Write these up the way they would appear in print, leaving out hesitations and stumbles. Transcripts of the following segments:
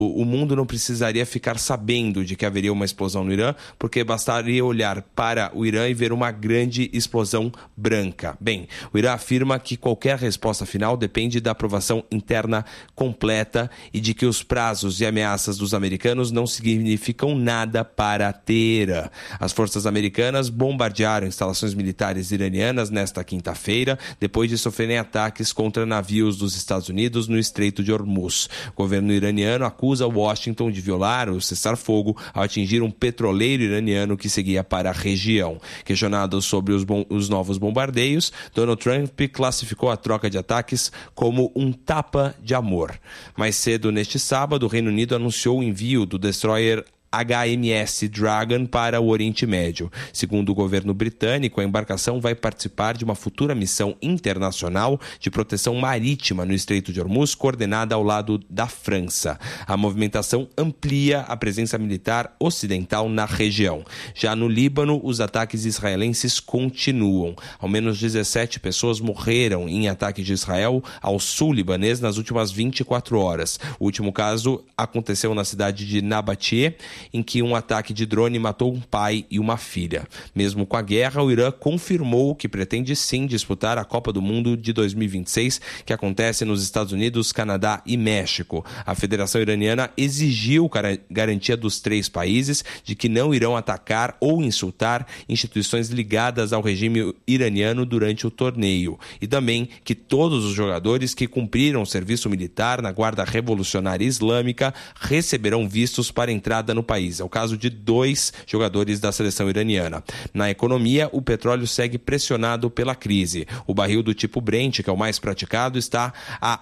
o mundo não precisaria ficar sabendo de que haveria uma explosão no Irã, porque bastaria olhar para o Irã e ver uma grande explosão branca. Bem, o Irã afirma que qualquer resposta final depende da aprovação interna completa e de que os prazos e ameaças dos americanos não significam nada para Teherã. As forças americanas bombardearam instalações militares iranianas nesta quinta-feira, depois de sofrerem ataques contra navios dos Estados Unidos no Estreito de Hormuz. O governo iraniano acusa Washington de violar o cessar-fogo ao atingir um petroleiro iraniano que seguia para a região. Questionado sobre os novos bombardeios, Donald Trump classificou a troca de ataques como um tapa de amor. Mais cedo neste sábado, o Reino Unido anunciou o envio do destroyer HMS Dragon para o Oriente Médio. Segundo o governo britânico, a embarcação vai participar de uma futura missão internacional de proteção marítima no Estreito de Hormuz, coordenada ao lado da França. A movimentação amplia a presença militar ocidental na região. Já no Líbano, os ataques israelenses continuam. Ao menos 17 pessoas morreram em ataque de Israel ao sul libanês nas últimas 24 horas. O último caso aconteceu na cidade de Nabatie, em que um ataque de drone matou um pai e uma filha. Mesmo com a guerra, o Irã confirmou que pretende sim disputar a Copa do Mundo de 2026, que acontece nos Estados Unidos, Canadá e México. A Federação Iraniana exigiu garantia dos 3 países de que não irão atacar ou insultar instituições ligadas ao regime iraniano durante o torneio, e também que todos os jogadores que cumpriram serviço militar na Guarda Revolucionária Islâmica receberão vistos para entrada no país. É o caso de 2 jogadores da seleção iraniana. Na economia, o petróleo segue pressionado pela crise. O barril do tipo Brent, que é o mais praticado, está a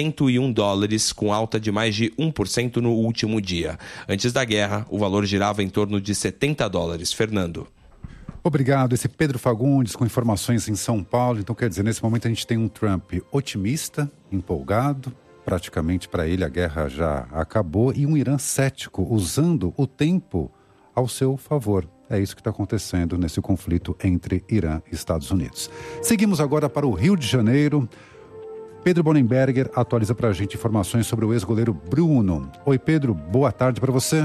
$101, com alta de mais de 1% no último dia. Antes da guerra, o valor girava em torno de $70. Fernando. Obrigado. Esse Pedro Fagundes com informações em São Paulo. Então, quer dizer, nesse momento a gente tem um Trump otimista, empolgado. Praticamente para ele a guerra já acabou, e um Irã cético, usando o tempo ao seu favor. É isso que está acontecendo nesse conflito entre Irã e Estados Unidos. Seguimos agora para o Rio de Janeiro. Pedro Bonenberger atualiza para a gente informações sobre o ex-goleiro Bruno. Oi, Pedro, boa tarde para você.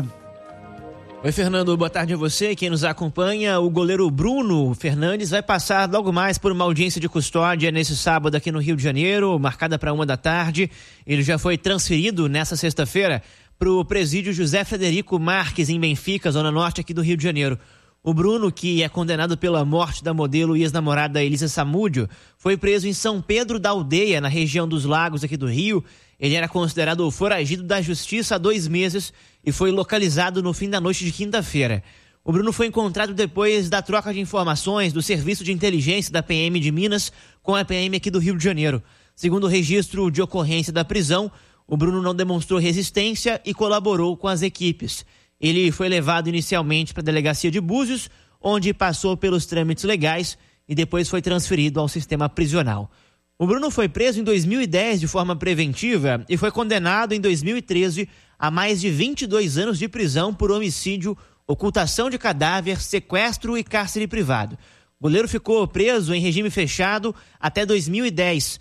Oi, Fernando, boa tarde a você e quem nos acompanha. O goleiro Bruno Fernandes vai passar logo mais por uma audiência de custódia nesse sábado aqui no Rio de Janeiro, marcada para 13h. Ele já foi transferido nessa sexta-feira para o presídio José Frederico Marques, em Benfica, zona norte aqui do Rio de Janeiro. O Bruno, que é condenado pela morte da modelo e ex-namorada Elisa Samúdio, foi preso em São Pedro da Aldeia, na região dos Lagos aqui do Rio. Ele era considerado foragido da justiça há 2 meses e foi localizado no fim da noite de quinta-feira. O Bruno foi encontrado depois da troca de informações do Serviço de Inteligência da PM de Minas com a PM aqui do Rio de Janeiro. Segundo o registro de ocorrência da prisão, o Bruno não demonstrou resistência e colaborou com as equipes. Ele foi levado inicialmente para a delegacia de Búzios, onde passou pelos trâmites legais e depois foi transferido ao sistema prisional. O Bruno foi preso em 2010 de forma preventiva e foi condenado em 2013 a mais de 22 anos de prisão por homicídio, ocultação de cadáver, sequestro e cárcere privado. O goleiro ficou preso em regime fechado até 2010.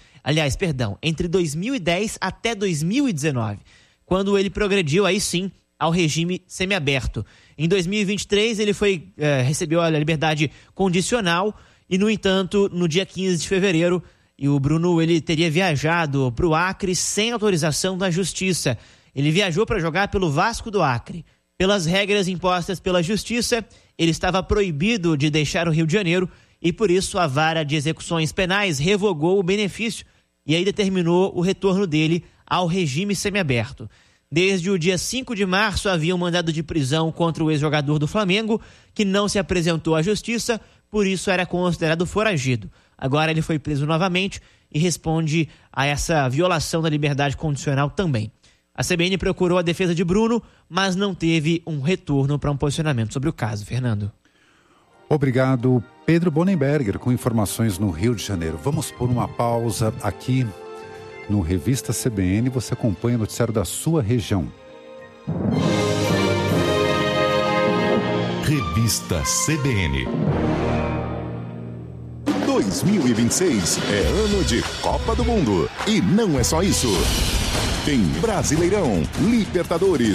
Entre 2010 até 2019, quando ele progrediu aí sim ao regime semiaberto. Em 2023 ele recebeu a liberdade condicional e, no entanto, no dia 15 de fevereiro, o Bruno ele teria viajado para o Acre sem autorização da Justiça. Ele viajou para jogar pelo Vasco do Acre. Pelas regras impostas pela Justiça, ele estava proibido de deixar o Rio de Janeiro e, por isso, a Vara de Execuções Penais revogou o benefício e aí determinou o retorno dele ao regime semiaberto. Desde o dia 5 de março havia um mandado de prisão contra o ex-jogador do Flamengo, que não se apresentou à Justiça, por isso era considerado foragido. Agora ele foi preso novamente e responde a essa violação da liberdade condicional também. A CBN procurou a defesa de Bruno, mas não teve um retorno para um posicionamento sobre o caso. Fernando. Obrigado, Pedro Bonenberger, com informações no Rio de Janeiro. Vamos por uma pausa aqui no Revista CBN. Você acompanha o noticiário da sua região. Revista CBN. 2026 é ano de Copa do Mundo. E não é só isso. Tem Brasileirão, Libertadores.